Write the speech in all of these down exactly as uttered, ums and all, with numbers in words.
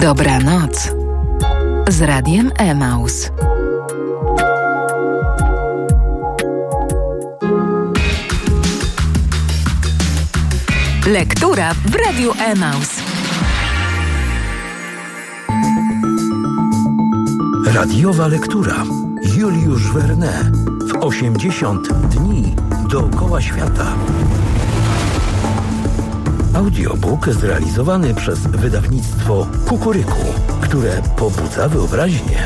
Dobranoc z Radiem Emaus. Lektura w Radiu Emaus. Radiowa lektura. Juliusz Verne w osiemdziesiąt dni dookoła świata. Audiobook zrealizowany przez wydawnictwo Kukuryku, które pobudza wyobraźnię.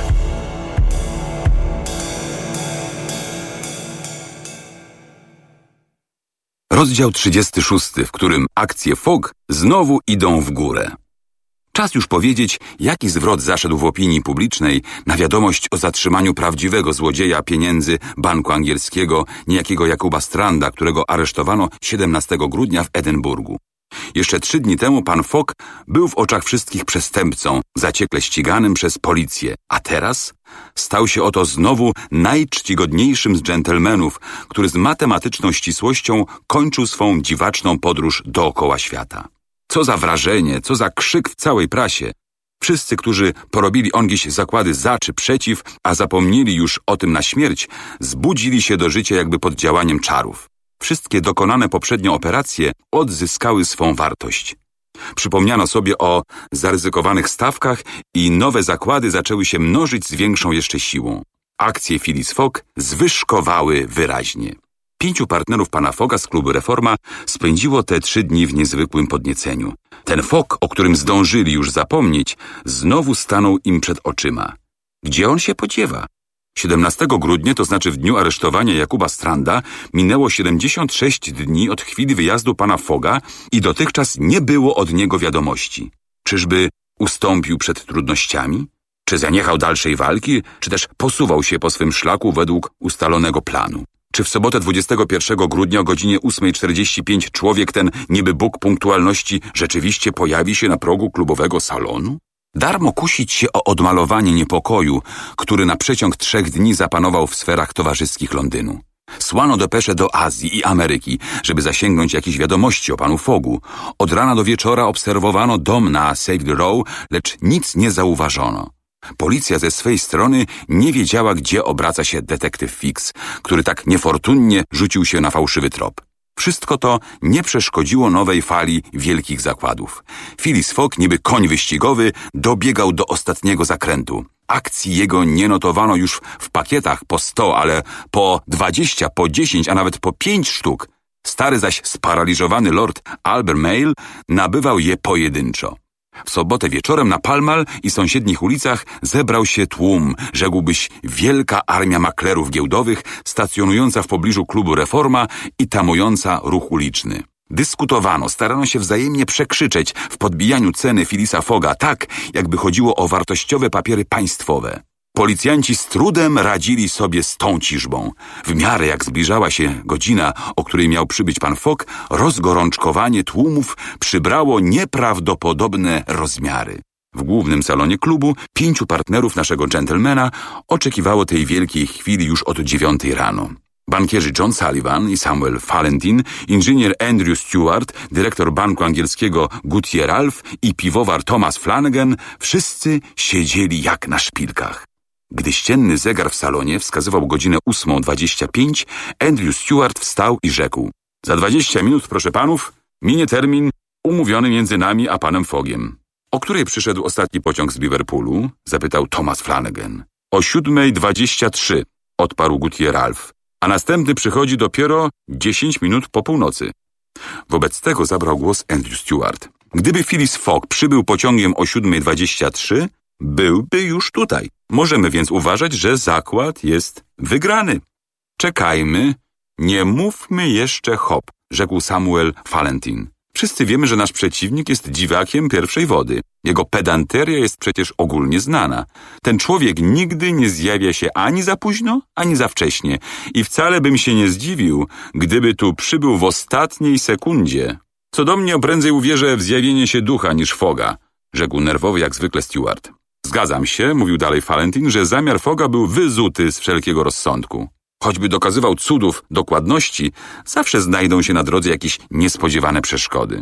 Rozdział trzydziesty szósty, w którym akcje Fogg znowu idą w górę. Czas już powiedzieć, jaki zwrot zaszedł w opinii publicznej na wiadomość o zatrzymaniu prawdziwego złodzieja pieniędzy Banku Angielskiego, niejakiego Jakuba Stranda, którego aresztowano siedemnastego grudnia w Edynburgu. Jeszcze trzy dni temu pan Fogg był w oczach wszystkich przestępcą, zaciekle ściganym przez policję, a teraz stał się oto znowu najczcigodniejszym z dżentelmenów, który z matematyczną ścisłością kończył swą dziwaczną podróż dookoła świata. Co za wrażenie, co za krzyk w całej prasie. Wszyscy, którzy porobili ongiś zakłady za czy przeciw, a zapomnieli już o tym na śmierć, zbudzili się do życia jakby pod działaniem czarów. Wszystkie dokonane poprzednio operacje odzyskały swą wartość. Przypomniano sobie o zaryzykowanych stawkach i nowe zakłady zaczęły się mnożyć z większą jeszcze siłą. Akcje Phileas Fogg zwyżkowały wyraźnie. Pięciu partnerów pana Fogga z klubu Reforma spędziło te trzy dni w niezwykłym podnieceniu. Ten Fogg, o którym zdążyli już zapomnieć, znowu stanął im przed oczyma. Gdzie on się podziewa? siedemnastego grudnia, to znaczy w dniu aresztowania Jakuba Stranda, minęło siedemdziesiąt sześć dni od chwili wyjazdu pana Fogga i dotychczas nie było od niego wiadomości. Czyżby ustąpił przed trudnościami? Czy zaniechał dalszej walki, czy też posuwał się po swym szlaku według ustalonego planu? Czy w sobotę dwudziestego pierwszego grudnia o godzinie ósma czterdzieści pięć człowiek ten, niby Bóg punktualności, rzeczywiście pojawi się na progu klubowego salonu? Darmo kusić się o odmalowanie niepokoju, który na przeciąg trzech dni zapanował w sferach towarzyskich Londynu. Słano depesze do Azji i Ameryki, żeby zasięgnąć jakichś wiadomości o panu Foggu. Od rana do wieczora obserwowano dom na Saved Row, lecz nic nie zauważono. Policja ze swej strony nie wiedziała, gdzie obraca się detektyw Fix, który tak niefortunnie rzucił się na fałszywy trop. Wszystko to nie przeszkodziło nowej fali wielkich zakładów. Phileas Fogg, niby koń wyścigowy, dobiegał do ostatniego zakrętu. Akcji jego nie notowano już w pakietach po sto, ale po dwadzieścia, po dziesięć, a nawet po pięć sztuk. Stary zaś sparaliżowany lord Albemarle nabywał je pojedynczo. W sobotę wieczorem na Pall Mall i sąsiednich ulicach zebrał się tłum, rzekłbyś wielka armia maklerów giełdowych stacjonująca w pobliżu klubu Reforma i tamująca ruch uliczny. Dyskutowano, starano się wzajemnie przekrzyczeć w podbijaniu ceny Phileasa Fogga tak, jakby chodziło o wartościowe papiery państwowe. Policjanci z trudem radzili sobie z tą ciżbą. W miarę jak zbliżała się godzina, o której miał przybyć pan Fogg, rozgorączkowanie tłumów przybrało nieprawdopodobne rozmiary. W głównym salonie klubu pięciu partnerów naszego dżentelmena oczekiwało tej wielkiej chwili już od dziewiątej rano. Bankierzy John Sullivan i Samuel Fallentin, inżynier Andrew Stewart, dyrektor Banku Angielskiego Goodyear Ralph i piwowar Thomas Flanagan, wszyscy siedzieli jak na szpilkach. Gdy ścienny zegar w salonie wskazywał godzinę ósmą dwadzieścia pięć, Andrew Stewart wstał i rzekł: za dwadzieścia minut, proszę panów, minie termin umówiony między nami a panem Foggiem. O której przyszedł ostatni pociąg z Liverpoolu? Zapytał Thomas Flanagan. O siódmej dwadzieścia trzy, odparł Goodyear Ralph, a następny przychodzi dopiero dziesięć minut po północy. Wobec tego zabrał głos Andrew Stewart. Gdyby Phileas Fogg przybył pociągiem o siódmej dwadzieścia trzy, byłby już tutaj. Możemy więc uważać, że zakład jest wygrany. Czekajmy, nie mówmy jeszcze hop, rzekł Samuel Fallentin. Wszyscy wiemy, że nasz przeciwnik jest dziwakiem pierwszej wody. Jego pedanteria jest przecież ogólnie znana. Ten człowiek nigdy nie zjawia się ani za późno, ani za wcześnie. I wcale bym się nie zdziwił, gdyby tu przybył w ostatniej sekundzie. Co do mnie, prędzej uwierzę w zjawienie się ducha niż Fogga, rzekł nerwowy jak zwykle Stewart. Zgadzam się, mówił dalej Fallentin, że zamiar Fogga był wyzuty z wszelkiego rozsądku. Choćby dokazywał cudów dokładności, zawsze znajdą się na drodze jakieś niespodziewane przeszkody.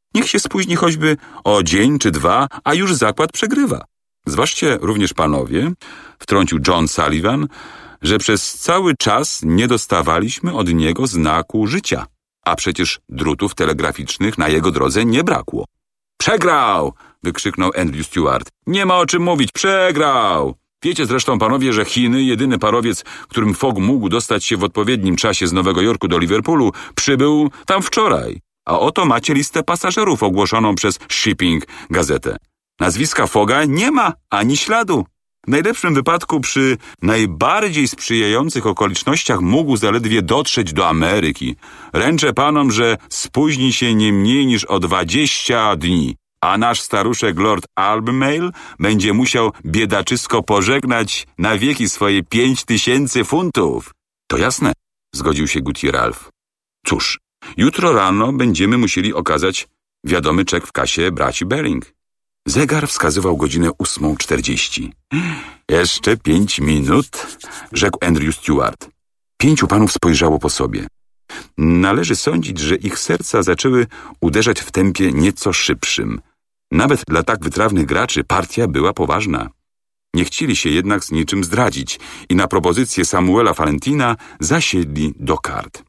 Niech się spóźni choćby o dzień czy dwa, a już zakład przegrywa. Zważcie również panowie, wtrącił John Sullivan, że przez cały czas nie dostawaliśmy od niego znaku życia, a przecież drutów telegraficznych na jego drodze nie brakło. Przegrał! Wykrzyknął Andrew Stewart. Nie ma o czym mówić, przegrał! Wiecie zresztą, panowie, że Chiny, jedyny parowiec, którym Fogg mógł dostać się w odpowiednim czasie z Nowego Jorku do Liverpoolu, przybył tam wczoraj. A oto macie listę pasażerów ogłoszoną przez Shipping gazetę. Nazwiska Fogga nie ma ani śladu. W najlepszym wypadku przy najbardziej sprzyjających okolicznościach mógł zaledwie dotrzeć do Ameryki. Ręczę panom, że spóźni się nie mniej niż o dwadzieścia dni, a nasz staruszek Lord Albemarle będzie musiał biedaczysko pożegnać na wieki swoje pięć tysięcy funtów. To jasne, zgodził się Goodyear Ralph. Cóż, jutro rano będziemy musieli okazać wiadomy czek w kasie braci Baring. Zegar wskazywał godzinę ósmą czterdzieści. Jeszcze pięć minut, rzekł Andrew Stewart. Pięciu panów spojrzało po sobie. Należy sądzić, że ich serca zaczęły uderzać w tempie nieco szybszym. Nawet dla tak wytrawnych graczy partia była poważna. Nie chcieli się jednak z niczym zdradzić i na propozycję Samuela Valentina zasiedli do kart.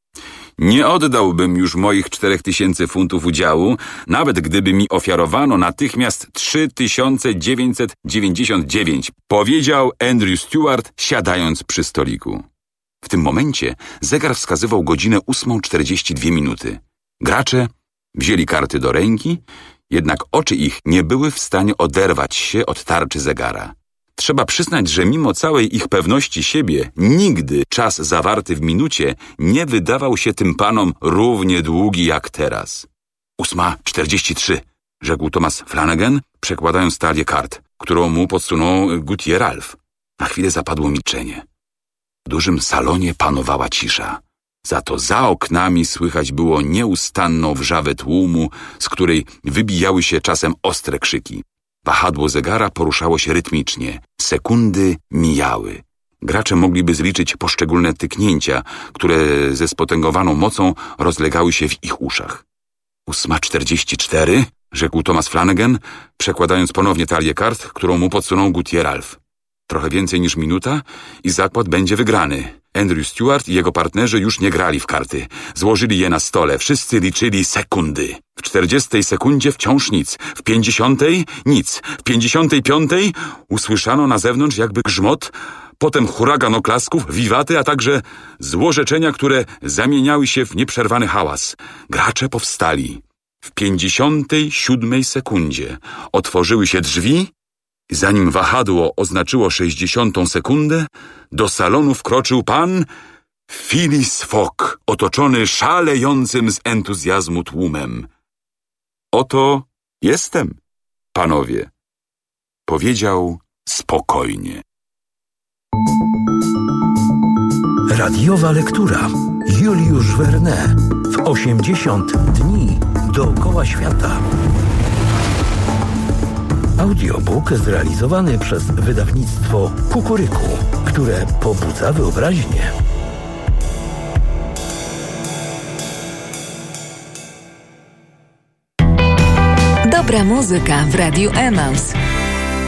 Nie oddałbym już moich czterech tysięcy funtów udziału, nawet gdyby mi ofiarowano natychmiast trzy tysiące dziewięćset dziewięćdziesiąt dziewięć, powiedział Andrew Stewart, siadając przy stoliku. W tym momencie zegar wskazywał godzinę ósmą czterdzieści dwie minuty. Gracze wzięli karty do ręki, jednak oczy ich nie były w stanie oderwać się od tarczy zegara. Trzeba przyznać, że mimo całej ich pewności siebie, nigdy czas zawarty w minucie nie wydawał się tym panom równie długi jak teraz. Ósma czterdzieści trzy, rzekł Thomas Flanagan, przekładając talię kart, którą mu podsunął Goodyear Ralph. Na chwilę zapadło milczenie. W dużym salonie panowała cisza. Za to za oknami słychać było nieustanną wrzawę tłumu, z której wybijały się czasem ostre krzyki. Wahadło zegara poruszało się rytmicznie. Sekundy mijały. Gracze mogliby zliczyć poszczególne tyknięcia, które ze spotęgowaną mocą rozlegały się w ich uszach. Ósma czterdzieści cztery, rzekł Thomas Flanagan, przekładając ponownie talię kart, którą mu podsunął Goodyear Ralph. Trochę więcej niż minuta i zakład będzie wygrany. Andrew Stewart i jego partnerzy już nie grali w karty. Złożyli je na stole. Wszyscy liczyli sekundy. W czterdziestej sekundzie wciąż nic. W pięćdziesiątej nic. W pięćdziesiątej piątej usłyszano na zewnątrz jakby grzmot, potem huragan oklasków, wiwaty, a także złorzeczenia, które zamieniały się w nieprzerwany hałas. Gracze powstali. W pięćdziesiątej siódmej sekundzie otworzyły się drzwi. Zanim wahadło oznaczyło sześćdziesiątą sekundę, do salonu wkroczył pan Phileas Fogg, otoczony szalejącym z entuzjazmu tłumem. Oto jestem, panowie, powiedział spokojnie. Radiowa lektura. Juliusz Verne w osiemdziesiąt dni dookoła świata. Audiobook zrealizowany przez wydawnictwo Kukuryku, które pobudza wyobraźnię. Dobra muzyka w Radiu Emaus.